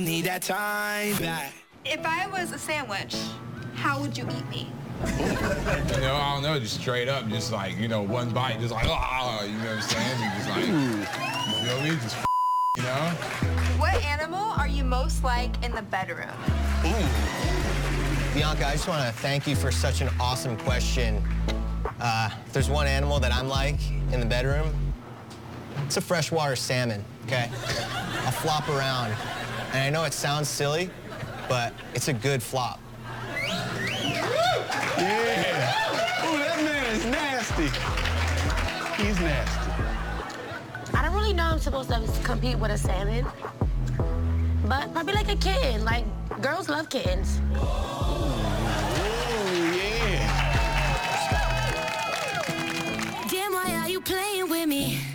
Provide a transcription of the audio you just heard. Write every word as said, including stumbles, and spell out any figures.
Need that time back. If I was a sandwich, how would you eat me? You know, I don't know, just straight up, just like, you know, one bite, just like, ah, you know what I'm saying? You just like, you feel me? Just, you know? What animal are you most like in the bedroom? Ooh. Bianca, I just want to thank you for such an awesome question. Uh, if there's one animal that I'm like in the bedroom, it's a freshwater salmon, okay? I'll flop around. And I know it sounds silly, but it's a good flop. Yeah. Ooh, that man is nasty. He's nasty. I don't really know I'm supposed to compete with a salmon, but probably like a kitten. Like, girls love kittens. Oh, yeah. Damn, why are you playing with me?